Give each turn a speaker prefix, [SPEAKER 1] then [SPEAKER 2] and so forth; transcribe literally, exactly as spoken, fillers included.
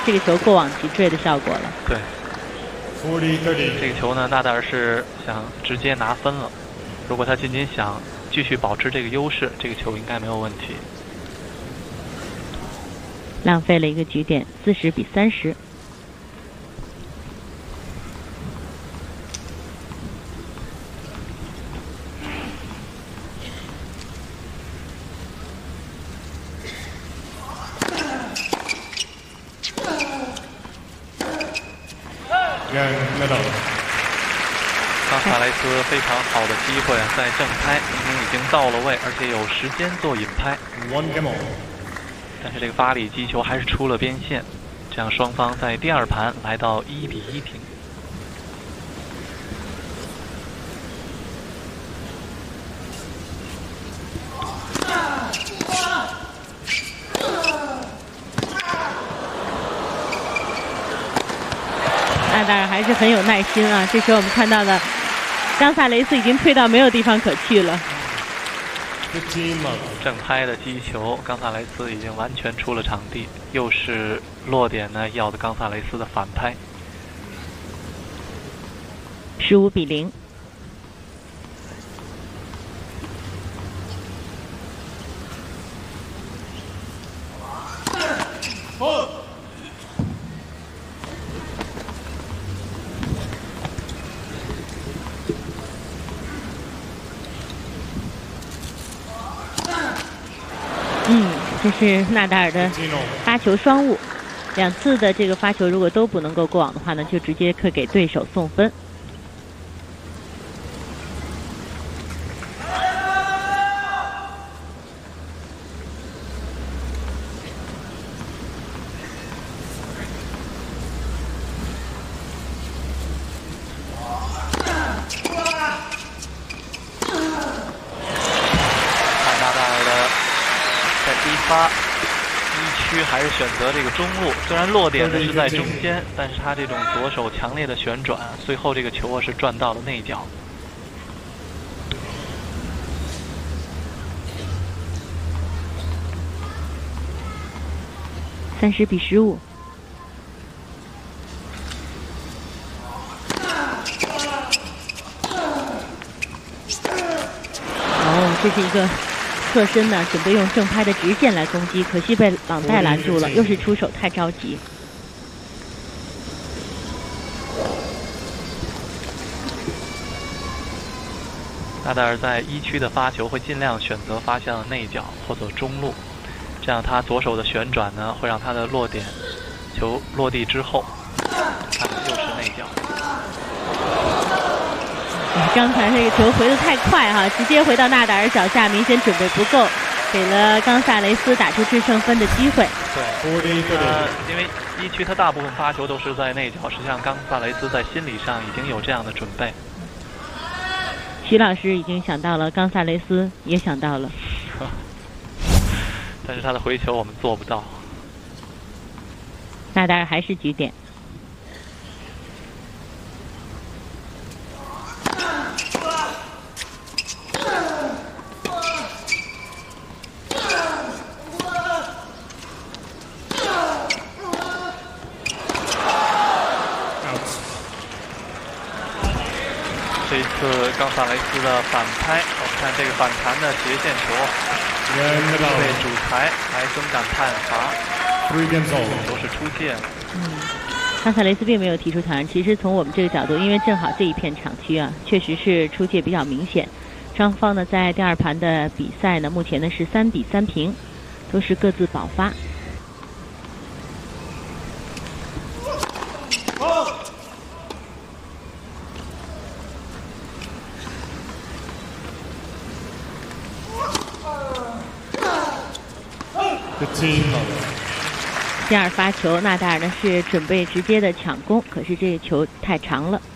[SPEAKER 1] 这个球过网击坠的效果了。
[SPEAKER 2] 对，这个球呢，纳达尔是想直接拿分了。如果他仅仅想继续保持这个优势，这个球应该没有问题。
[SPEAKER 1] 浪费了一个局点，四十比三十。
[SPEAKER 2] 冈萨雷斯非常好的机会，在正拍明明已经到了位，而且有时间做引拍。但是这个发力击球还是出了边线，这样双方在第二盘来到一比一平。
[SPEAKER 1] 纳达尔还是很有耐心啊！这时候我们看到了冈萨雷斯已经退到没有地方可去了。
[SPEAKER 2] 正拍的击球，冈萨雷斯已经完全出了场地，又是落点呢要的冈萨雷斯的反拍。
[SPEAKER 1] 十五比零。嗯，这是纳达尔的发球双误，两次的这个发球如果都不能够过网的话呢，就直接可给对手送分。
[SPEAKER 2] 发一区还是选择这个中路，虽然落点呢是在中间，但是他这种左手强烈的旋转，最后这个球啊是转到了内角。
[SPEAKER 1] 三十比十五。哦，这是一个侧身呢，准备用正拍的直线来攻击，可惜被朗代拦住了，又是出手太着急。
[SPEAKER 2] 纳达尔在一区的发球会尽量选择发向内角或者中路，这样他左手的旋转呢，会让他的落点球落地之后，看又是内角。
[SPEAKER 1] 刚才这个球回得太快哈，直接回到纳达尔脚下，明显准备不够，给了冈萨雷斯打出制胜分的机会。
[SPEAKER 2] 对，呃，因为一区他大部分发球都是在内角，实际上冈萨雷斯在心理上已经有这样的准备。
[SPEAKER 1] 徐老师已经想到了，冈萨雷斯也想到了，
[SPEAKER 2] 但是他的回球我们做不到。
[SPEAKER 1] 纳达尔还是局点。
[SPEAKER 2] 这一次冈萨雷斯的反拍，我们看这个反弹的斜线球，被主裁来增赶判罚，球是出界了。
[SPEAKER 1] 嗯，冈萨雷斯并没有提出挑战。其实从我们这个角度，因为正好这一片场区啊，确实是出界比较明显。双方呢在第二盘的比赛呢，目前呢是三比三平，都是各自保发。第二发球，纳达尔呢是准备直接的抢攻，可是这个球太长了。